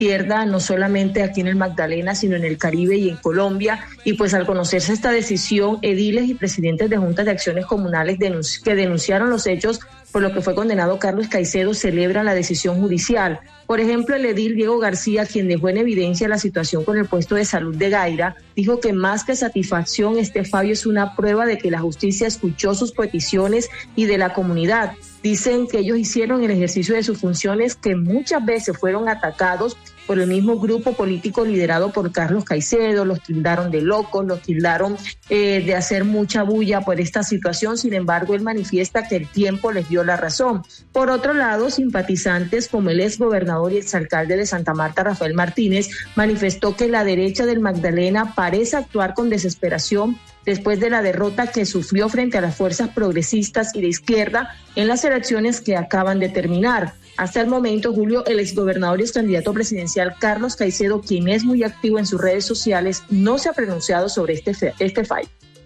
izquierda, no solamente aquí en el Magdalena, sino en el Caribe y en Colombia. Y pues al conocerse esta decisión, ediles y presidentes de juntas de acciones comunales que denunciaron los hechos por lo que fue condenado Carlos Caicedo celebran la decisión judicial. Por ejemplo, el edil Diego García, quien dejó en evidencia la situación con el puesto de salud de Gaira, dijo que más que satisfacción, este fallo es una prueba de que la justicia escuchó sus peticiones y de la comunidad. Dicen que ellos hicieron el ejercicio de sus funciones que muchas veces fueron atacados por el mismo grupo político liderado por Carlos Caicedo, los tildaron de locos, los tildaron de hacer mucha bulla por esta situación. Sin embargo, él manifiesta que el tiempo les dio la razón. Por otro lado, simpatizantes como el exgobernador y exalcalde de Santa Marta, Rafael Martínez, manifestó que la derecha del Magdalena parece actuar con desesperación después de la derrota que sufrió frente a las fuerzas progresistas y de izquierda en las elecciones que acaban de terminar. Hasta el momento, Julio, el exgobernador y excandidato presidencial Carlos Caicedo, quien es muy activo en sus redes sociales, no se ha pronunciado sobre este fallo.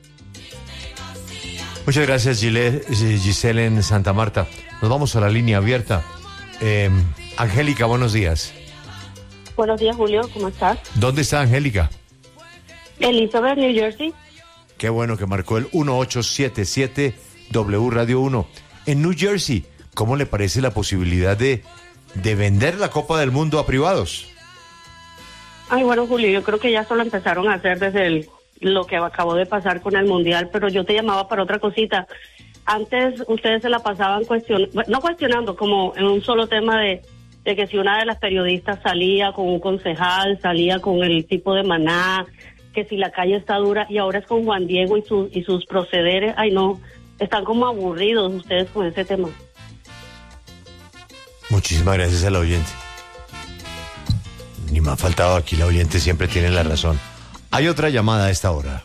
Muchas gracias, Giselle en Santa Marta. Nos vamos a la línea abierta. Angélica, buenos días. Buenos días, Julio, ¿cómo estás? ¿Dónde está Angélica? Elizabeth, New Jersey. Qué bueno que marcó el 1877 W Radio 1. En New Jersey, ¿cómo le parece la posibilidad de vender la Copa del Mundo a privados? Ay, bueno, Julio, yo creo que ya solo empezaron a hacer desde lo que acabó de pasar con el Mundial, pero yo te llamaba para otra cosita. Antes ustedes se la pasaban no cuestionando, como en un solo tema de que si una de las periodistas salía con un concejal, salía con el tipo de Maná, que si la calle está dura, y ahora es con Juan Diego y sus procederes. Ay, no, están como aburridos ustedes con ese tema. Muchísimas gracias a la oyente. Ni me ha faltado aquí, la oyente siempre tiene la razón. Hay otra llamada a esta hora.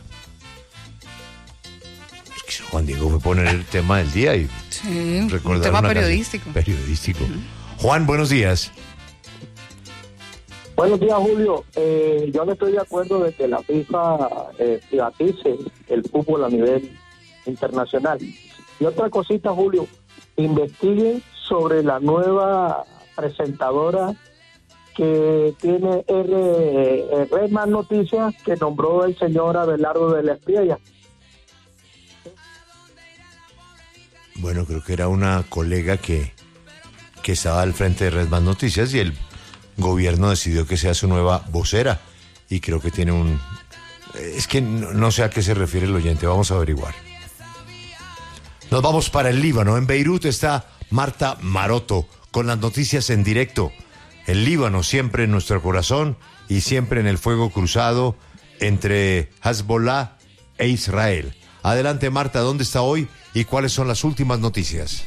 Es que Juan Diego fue poner el tema del día y sí, recordar un tema una periodístico. Periodístico. Juan, buenos días. Buenos días, Julio. Yo no estoy de acuerdo de que la FIFA privatice el fútbol a nivel internacional. Y otra cosita, Julio, investiguen sobre la nueva presentadora que tiene Red Más Noticias, que nombró el señor Abelardo de la Espriella. Bueno, creo que era una colega que estaba al frente de Red Más Noticias y el gobierno decidió que sea su nueva vocera y creo que tiene es que no sé a qué se refiere el oyente, vamos a averiguar. Nos vamos para el Líbano. En Beirut está Marta Maroto con las noticias en directo. El Líbano siempre en nuestro corazón y siempre en el fuego cruzado entre Hezbollah e Israel. Adelante, Marta, ¿dónde está hoy y cuáles son las últimas noticias?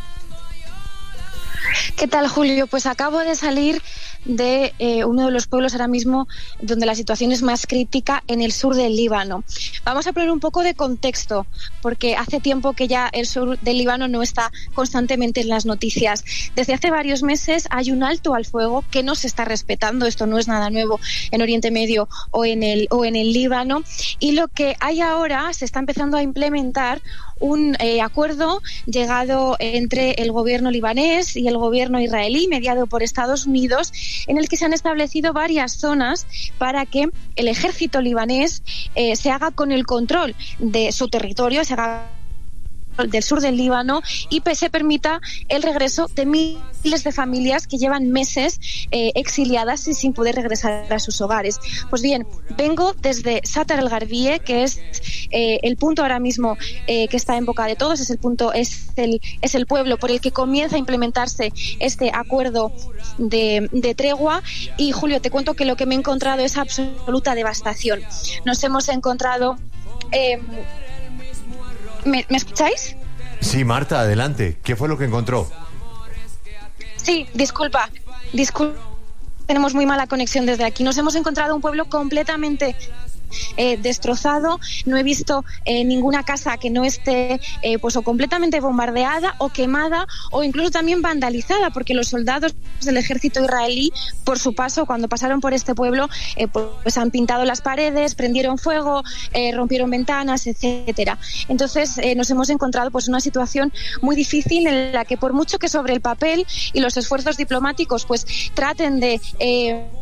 ¿Qué tal, Julio? Pues acabo de salir de uno de los pueblos ahora mismo donde la situación es más crítica, en el sur del Líbano. Vamos a poner un poco de contexto, porque hace tiempo que ya el sur del Líbano no está constantemente en las noticias. Desde hace varios meses hay un alto al fuego que no se está respetando. Esto no es nada nuevo en Oriente Medio o en el Líbano. Y lo que hay ahora, se está empezando a implementar un acuerdo llegado entre el gobierno libanés y el gobierno israelí, mediado por Estados Unidos, en el que se han establecido varias zonas para que el ejército libanés se haga con el control de su territorio, se haga del sur del Líbano y se permita el regreso de miles de familias que llevan meses exiliadas y sin poder regresar a sus hogares. Pues bien, vengo desde Satar el-Gharbie, que es el punto ahora mismo que está en boca de todos, es el pueblo por el que comienza a implementarse este acuerdo de tregua. Y Julio, te cuento que lo que me he encontrado es absoluta devastación. Nos hemos encontrado... ¿Me escucháis? Sí, Marta, adelante. ¿Qué fue lo que encontró? Sí, disculpa. Tenemos muy mala conexión desde aquí. Nos hemos encontrado un pueblo completamente destrozado, no he visto ninguna casa que no esté pues o completamente bombardeada o quemada o incluso también vandalizada, porque los soldados del ejército israelí, por su paso, cuando pasaron por este pueblo, pues han pintado las paredes, prendieron fuego, rompieron ventanas, etcétera. Entonces nos hemos encontrado pues una situación muy difícil en la que, por mucho que sobre el papel y los esfuerzos diplomáticos pues traten de